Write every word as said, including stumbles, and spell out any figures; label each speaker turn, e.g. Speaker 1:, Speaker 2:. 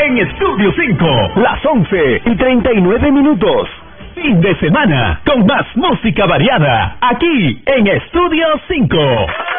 Speaker 1: en Estudio cinco, las once y treinta y nueve minutos. Fin de semana con más música variada, aquí en Estudio cinco.